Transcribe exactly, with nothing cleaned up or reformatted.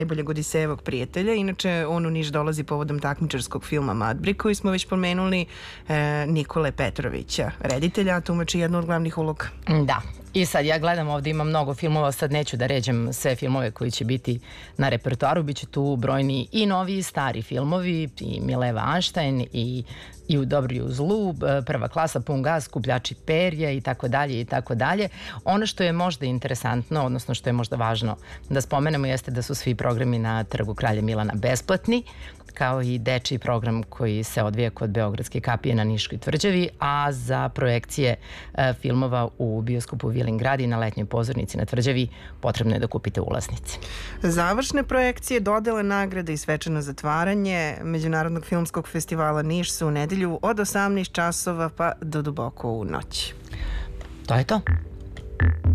najboljeg Odisejevog prijatelja. Inače, on u Niš dolazi povodom takmičarskog filma Madbri, koji smo već pomenuli, e, Nikole Petrovića, reditelja, a tumači jednu od glavnih uloga. Da. I sad ja gledam ovde, ima mnogo filmova, sad neću da ređem sve filmove koji će biti na repertoaru, bit će tu brojni i novi i stari filmovi, i Mileva Einstein, i i u dobru i u zlu, Prva klasa, Pun gas, Skupljači perja i tako dalje i tako dalje. Ono što je možda interesantno, odnosno što je možda važno da spomenemo, jeste da su svi programi na Trgu Kralja Milana besplatni, kao i dečiji program koji se odvija kod Beogradske kapije na Niškoj tvrđavi, a za projekcije e, filmova u bioskopu Vilingrad i na letnjoj pozornici na tvrđavi potrebno je da kupite ulaznice. Završne projekcije, dodele nagrade i svečano zatvaranje Međunarodnog filmskog festivala Niš su u nedelju od osamnaest časova pa do duboko u noć. To je to.